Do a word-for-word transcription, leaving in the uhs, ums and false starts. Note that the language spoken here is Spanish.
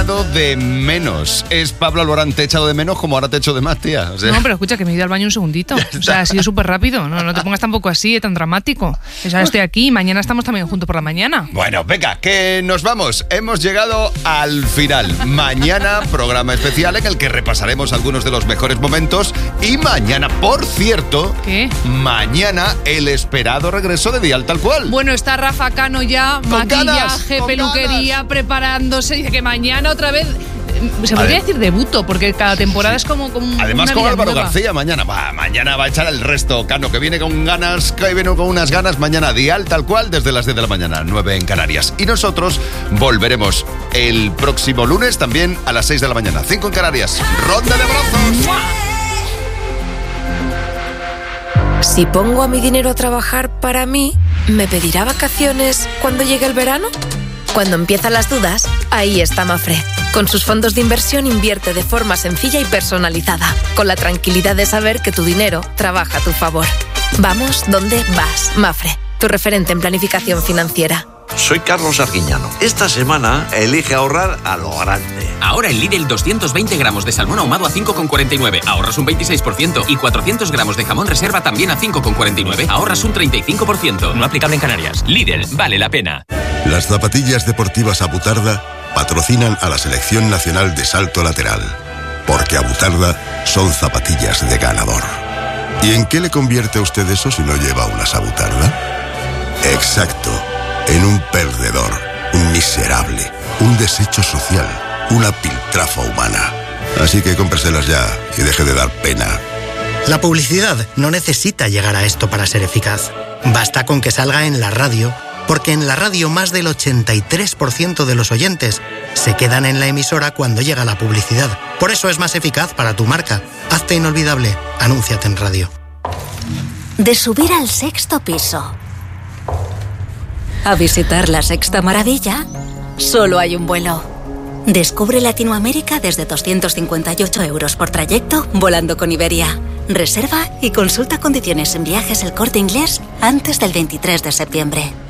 echado de menos. Es Pablo Alborán, te he echado de menos como ahora te echo de más, tía. O sea... No, pero escucha, que me he ido al baño un segundito. O sea, ha sido súper rápido. No, no te pongas tampoco así, tan dramático. O sea, estoy aquí y mañana estamos también juntos por la mañana. Bueno, venga, que nos vamos. Hemos llegado al final. Mañana, programa especial en el que repasaremos algunos de los mejores momentos. Y mañana, por cierto... ¿Qué? Mañana, el esperado regreso de Dial Tal Cual. Bueno, está Rafa Cano ya, con maquillaje, ganas, con peluquería, ganas. preparándose. Dice que mañana otra vez... Se podría decir debuto, porque cada temporada sí. es como, como Además una con Álvaro nueva. García mañana. Va, mañana va a echar el resto. Cano, que viene con ganas, que viene con unas ganas. Mañana Dial Tal Cual desde las diez de la mañana, nueve en Canarias. Y nosotros volveremos el próximo lunes también a las seis de la mañana, cinco en Canarias. Ronda de abrazos. Si pongo a mi dinero a trabajar para mí, ¿me pedirá vacaciones cuando llegue el verano? Cuando empiezan las dudas, ahí está Mafre. Con sus fondos de inversión invierte de forma sencilla y personalizada, con la tranquilidad de saber que tu dinero trabaja a tu favor. Vamos donde vas, Mafre, tu referente en planificación financiera. Soy Carlos Arguiñano. Esta semana elige ahorrar a lo grande. Ahora en Lidl doscientos veinte gramos de salmón ahumado a cinco con cuarenta y nueve. Ahorras un veintiséis por ciento. Y cuatrocientos gramos de jamón reserva también a cinco con cuarenta y nueve. Ahorras un treinta y cinco por ciento. No aplicable en Canarias. Lidl, vale la pena. Las zapatillas deportivas Abutarda patrocinan a la Selección Nacional de Salto Lateral. Porque Abutarda son zapatillas de ganador. ¿Y en qué le convierte a usted eso si no lleva unas Abutarda? Exacto. En un perdedor, un miserable, un desecho social, una piltrafa humana. Así que cómpreselas ya y deje de dar pena. La publicidad no necesita llegar a esto para ser eficaz. Basta con que salga en la radio, porque en la radio más del ochenta y tres por ciento de los oyentes se quedan en la emisora cuando llega la publicidad. Por eso es más eficaz para tu marca. Hazte inolvidable. Anúnciate en radio. De subir al sexto piso a visitar la sexta maravilla, solo hay un vuelo. Descubre Latinoamérica desde doscientos cincuenta y ocho euros por trayecto volando con Iberia. Reserva y consulta condiciones en Viajes El Corte Inglés antes del veintitrés de septiembre.